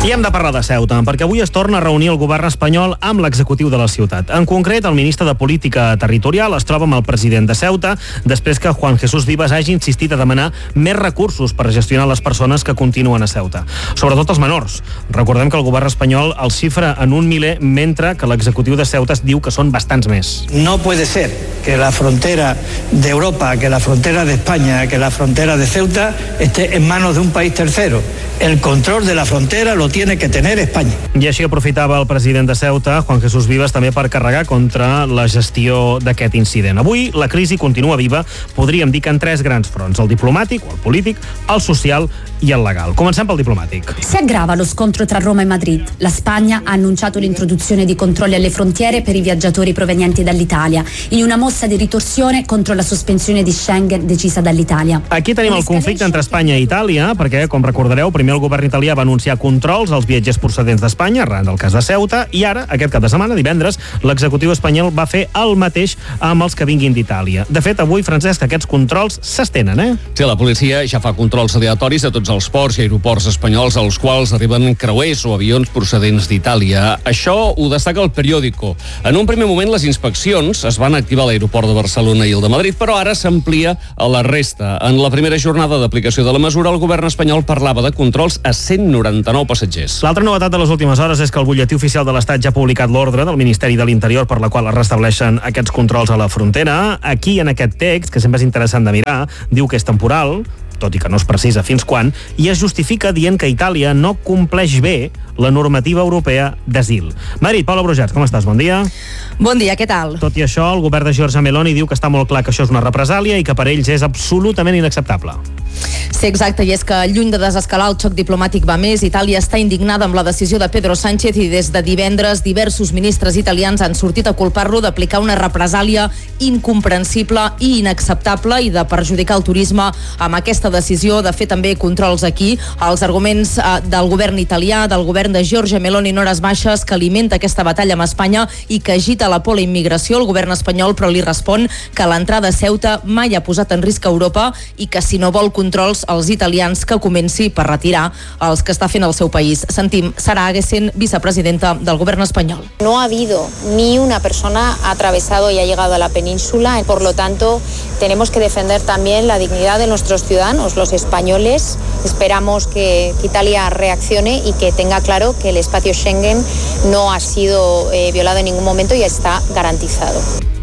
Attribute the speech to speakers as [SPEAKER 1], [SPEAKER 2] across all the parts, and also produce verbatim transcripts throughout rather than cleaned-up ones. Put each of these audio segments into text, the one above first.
[SPEAKER 1] I hem de parlar de Ceuta, perquè avui es torna a reunir el govern espanyol amb l'executiu de la ciutat. En concret, el ministre de Política Territorial es troba amb el president de Ceuta després que Juan Jesús Vivas hagi insistit a demanar més recursos per gestionar les persones que continuen a Ceuta. Sobretot els menors. Recordem que el govern espanyol els xifra en un miler, mentre que l'executiu de Ceuta es diu que són bastants més.
[SPEAKER 2] No puede ser que la frontera de Europa, que la frontera de España, que la frontera de Ceuta esté en manos de un país tercero. El control de la frontera lo tiene que tener España.
[SPEAKER 1] I així aprofitava el president de Ceuta, Juan Jesús Vivas, també per carregar contra la gestió d'aquest incident. Avui la crisi continua viva, podríem dir que en tres grans fronts, el diplomàtic, o el polític, el social i el legal. Comencem pel diplomàtic.
[SPEAKER 3] Si aggrava lo scontro tra Roma e Madrid. La Spagna ha annunciato l'introduzione di controlli alle frontiere per i viaggiatori provenienti dall'Italia, in una mossa di ritorsione contro la sospensione di Schengen decisa dall'Italia.
[SPEAKER 1] Aquí tenim el conflicte entre Espanya i Itàlia, perquè, com recordareu, primer el govern italià va anunciar controls als viatgers procedents d'Espanya, arran del cas de Ceuta, i ara, aquest cap de setmana, divendres, l'executiu espanyol va fer el mateix amb els que vinguin d'Itàlia. De fet, avui, Francesc, aquests controls s'estenen, eh?
[SPEAKER 4] Sí, la policia ja fa controls aleatoris a tots els ports i aeroports espanyols als quals arriben creuers o avions procedents d'Itàlia. Això ho destaca el periòdico. En un primer moment, les inspeccions es van activar a l'aeroport de Barcelona i el de Madrid, però ara s'amplia a la resta. En la primera jornada d'aplicació de la mesura, el govern espanyol parlava de controls a cent noranta-nou passatgers.
[SPEAKER 1] L'altra novetat de les últimes hores és que el butlletí oficial de l'Estat ja ha publicat l'ordre del Ministeri de l'Interior per la qual es restableixen aquests controls a la frontera. Aquí, en aquest text, que sempre és interessant de mirar, diu que és temporal, tot i que no es precisa fins quan, i es justifica dient que Itàlia no compleix bé la normativa europea d'asil. Madrid, Paula Brujats, com estàs? Bon dia.
[SPEAKER 5] Bon dia, què tal?
[SPEAKER 1] Tot i això, el govern de Giorgia Meloni diu que està molt clar que això és una represàlia i que per ells és absolutament inacceptable.
[SPEAKER 5] Sí, exacte, i és que lluny de desescalar el xoc diplomàtic va més, Itàlia està indignada amb la decisió de Pedro Sánchez i des de divendres diversos ministres italians han sortit a culpar-lo d'aplicar una represàlia incomprensible i inacceptable i de perjudicar el turisme amb aquesta decisió de fer també controls aquí. Els arguments eh, del govern italià, del govern de Giorgia Meloni en hores baixes, que alimenta aquesta batalla amb Espanya i que agita la por a la immigració. El govern espanyol però li respon que l'entrada a Ceuta mai ha posat en risc a Europa i que si no vol controls als italians que comenci per retirar els que està fent el seu país. Sentim Sara Agesen, vicepresidenta del govern espanyol.
[SPEAKER 6] No ha habido ni una persona ha atravesado y ha llegado a la península, por lo tanto tenemos que defender también la dignidad de nuestros ciudadanos, los españoles. Esperamos que Italia reaccione y que tenga claro que el espacio Schengen no ha sido eh, violado en ningún momento y está garantizado.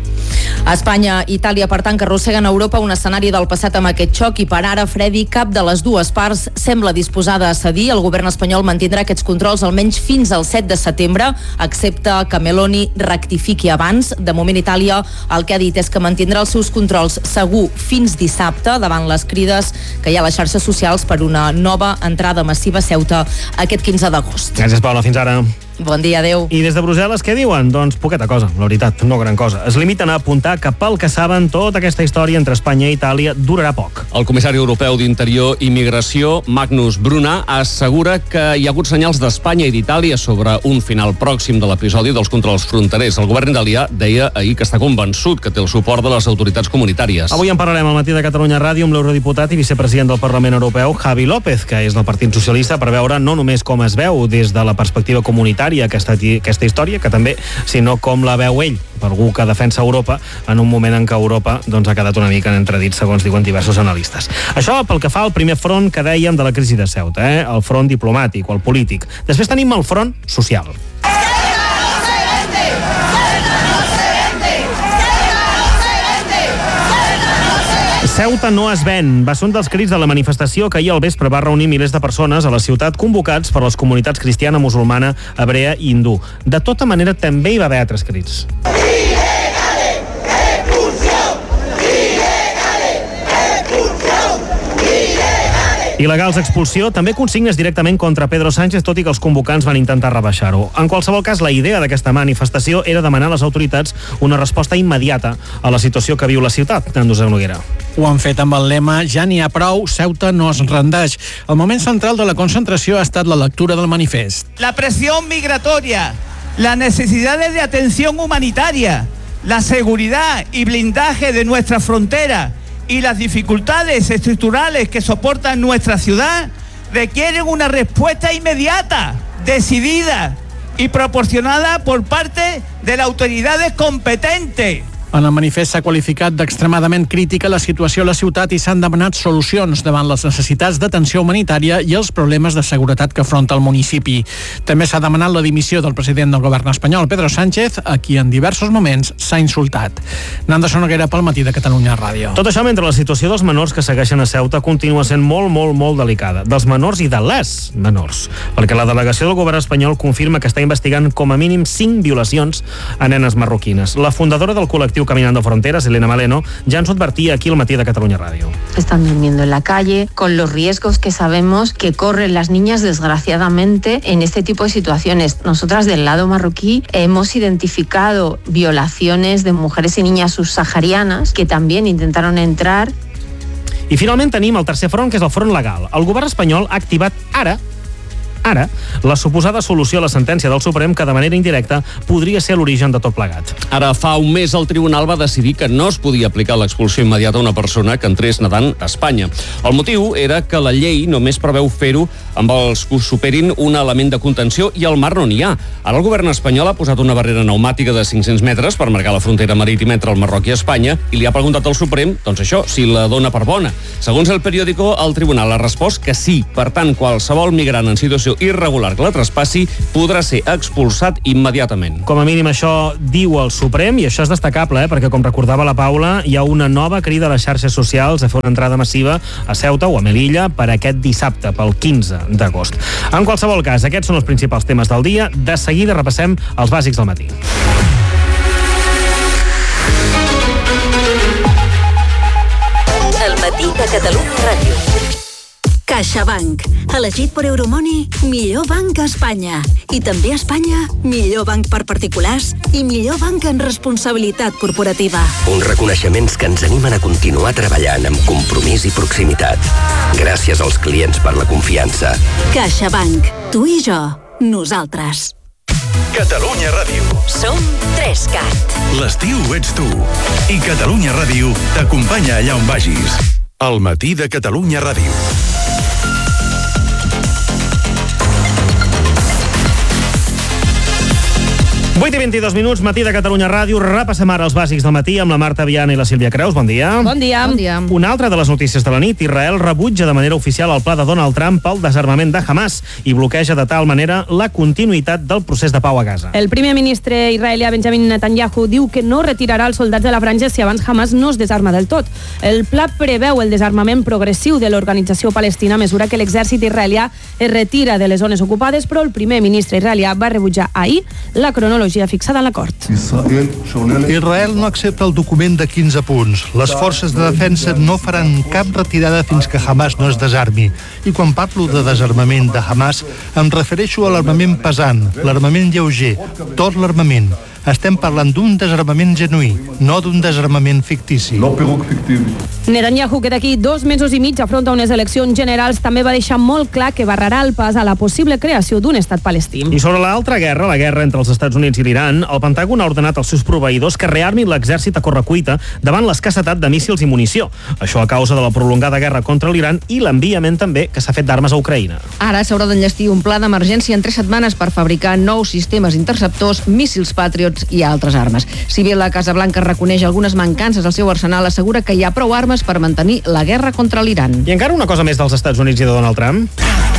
[SPEAKER 5] Espanya i Itàlia, per tant, que arrosseguen a Europa un escenari del passat amb aquest xoc i per ara, Freddy, cap de les dues parts sembla disposada a cedir. El govern espanyol mantindrà aquests controls almenys fins al set de setembre, excepte que Meloni rectifiqui abans. De moment, Itàlia el que ha dit és que mantindrà els seus controls segur fins dissabte davant les crides que hi ha a les xarxes socials per una nova entrada massiva a Ceuta aquest quinze d'agost.
[SPEAKER 1] Gràcies, Paula. Fins ara.
[SPEAKER 5] Bon dia, adeu.
[SPEAKER 1] I des de Brussel·les, què diuen? Doncs poqueta cosa, la veritat, no gran cosa. Es limiten a apuntar que pel que saben, tota aquesta història entre Espanya i Itàlia durarà poc.
[SPEAKER 4] El comissari europeu d'Interior i Migració, Magnus Brunner, assegura que hi ha hagut senyals d'Espanya i d'Itàlia sobre un final pròxim de l'episodi dels controls fronterers. El govern italià deia ahir que està convençut que té el suport de les autoritats comunitàries.
[SPEAKER 1] Avui en parlarem al matí de Catalunya Ràdio amb l'eurodiputat i vicepresident del Parlament Europeu, Javi López, que és del Partit Socialista, per veure no només com es veu des de la perspectiva comunitària Aquesta, aquesta història, que també, sinó com la veu ell, per algú que defensa Europa en un moment en què Europa doncs, ha quedat una mica en entredit, segons diuen diversos analistes. Això pel que fa al primer front que dèiem de la crisi de Ceuta, eh? El front diplomàtic o el polític. Després tenim el front social. Ceuta no es ven. Va ser un dels crits de la manifestació que ahir al vespre va reunir milers de persones a la ciutat convocats per les comunitats cristiana, musulmana, hebrea i hindú. De tota manera, també hi va haver altres crits. Il·legals expulsió, també consignes directament contra Pedro Sánchez, tot i que els convocants van intentar rebaixar-ho. En qualsevol cas, la idea d'aquesta manifestació era demanar a les autoritats una resposta immediata a la situació que viu la ciutat. Nando Noguera.
[SPEAKER 7] Ho han fet amb el lema «Ja n'hi ha prou, Ceuta no es rendeix». El moment central de la concentració ha estat la lectura del manifest.
[SPEAKER 8] La presión migratoria, las necesidades de atención humanitaria, la seguridad y blindaje de nuestra frontera y las dificultades estructurales que soportan nuestra ciudad requieren una respuesta inmediata decidida y proporcionada por parte de las autoridades competentes.
[SPEAKER 7] En el manifest s'ha qualificat d'extremadament crítica la situació a la ciutat i s'han demanat solucions davant les necessitats d'atenció humanitària i els problemes de seguretat que afronta el municipi. També s'ha demanat la dimissió del president del govern espanyol, Pedro Sánchez, a qui en diversos moments s'ha insultat. Nanda Sonoguera pel Matí de Catalunya Ràdio.
[SPEAKER 1] Tot això mentre la situació dels menors que segueixen a Ceuta continua sent molt, molt, molt delicada. Dels menors i de les menors. Perquè la delegació del govern espanyol confirma que està investigant com a mínim cinc violacions a nenes marroquines. La fundadora del col·lectiu Caminando Fronteras, Elena Maleno, ya ens advertía aquí al Matí de Cataluña Radio.
[SPEAKER 9] Están durmiendo en la calle con los riesgos que sabemos que corren las niñas, desgraciadamente, en este tipo de situaciones. Nosotras del lado marroquí hemos identificado violaciones de mujeres y niñas subsaharianas que también intentaron entrar.
[SPEAKER 1] I finalment tenim el tercer front, que és el front legal. El govern espanyol ha activat ara Ara, la suposada solució a la sentència del Suprem que de manera indirecta podria ser l'origen de tot plegat.
[SPEAKER 4] Ara fa un mes el tribunal va decidir que no es podia aplicar l'expulsió immediata a una persona que entrés nedant a Espanya. El motiu era que la llei només preveu fer-ho amb els que superin un element de contenció i al mar no n'hi ha. Ara el govern espanyol ha posat una barrera pneumàtica de cinc-cents metres per marcar la frontera marítima entre el Marroc i Espanya i li ha preguntat al Suprem, doncs això, si la dona per bona. Segons el periòdico, el tribunal ha respost que sí. Per tant, qualsevol migrant en situació irregular que la traspassi podrà ser expulsat immediatament.
[SPEAKER 1] Com a mínim això diu el Suprem, i això és destacable, eh? perquè com recordava la Paula, hi ha una nova crida a les xarxes socials a fer una entrada massiva a Ceuta o a Melilla per aquest dissabte, pel quinze d'agost. En qualsevol cas, aquests són els principals temes del dia. De seguida repassem els bàsics del matí.
[SPEAKER 10] El Matí de Catalunya Ràdio. CaixaBank, elegit per Euromoney, millor banc a Espanya. I també a Espanya, millor banc per particulars i millor banc en responsabilitat corporativa.
[SPEAKER 11] Uns reconeixements que ens animen a continuar treballant amb compromís i proximitat. Gràcies als clients per la confiança.
[SPEAKER 10] CaixaBank, tu i jo, nosaltres.
[SPEAKER 12] Catalunya Ràdio.
[SPEAKER 10] Som tres cat.
[SPEAKER 12] L'estiu ets tu. I Catalunya Ràdio t'acompanya allà on vagis. El Matí de Catalunya Ràdio.
[SPEAKER 1] vuit i vint-i-dos minuts, Matí de Catalunya Ràdio. Repassem ara els bàsics del matí amb la Marta Viana i la Sílvia Creus. Bon dia.
[SPEAKER 5] Bon dia. Bon dia.
[SPEAKER 1] Una altra de les notícies de la nit. Israel rebutja de manera oficial el pla de Donald Trump pel desarmament de Hamas i bloqueja de tal manera la continuïtat del procés de pau a Gaza.
[SPEAKER 13] El primer ministre israelià Benjamin Netanyahu diu que no retirarà els soldats de la franja si abans Hamas no es desarma del tot. El pla preveu el desarmament progressiu de l'organització palestina a mesura que l'exèrcit israelià es retira de les zones ocupades, però el primer ministre israelià va rebutjar ahir la cronologia fixada en l'acord.
[SPEAKER 14] Israel no accepta el document de quinze punts. Les forces de defensa no faran cap retirada fins que Hamas no es desarmi. I quan parlo de desarmament de Hamas, em refereixo a l'armament pesant, l'armament lleuger, tot l'armament. Estem parlant d'un desarmament genuí, no d'un desarmament fictici.
[SPEAKER 13] Netanyahu, que d'aquí dos mesos i mig afronta unes eleccions generals, també va deixar molt clar que barrarà el pas a la possible creació d'un estat palestí.
[SPEAKER 1] I sobre l'altra guerra, la guerra entre els Estats Units i l'Iran, el Pentàgon ha ordenat als seus proveïdors que rearmin l'exèrcit a correcuita davant l'escassetat de míssils i munició. Això a causa de la prolongada guerra contra l'Iran i l'enviament també que s'ha fet d'armes a Ucraïna.
[SPEAKER 5] Ara s'haurà d'enllestir un pla d'emergència en tres setmanes per fabricar nous sistemes interceptors, míssils Patriot i altres armes. Si bé la Casa Blanca reconeix algunes mancances al seu arsenal, assegura que hi ha prou armes per mantenir la guerra contra l'Iran.
[SPEAKER 1] I encara una cosa més dels Estats Units i de Donald Trump.